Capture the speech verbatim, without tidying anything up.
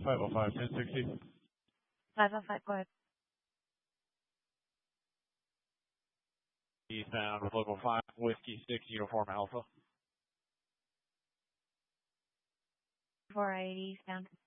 five oh five, ten sixty. five oh five, go ahead. Eastbound with local five, Whiskey six, Uniform Alpha. four eighty eastbound.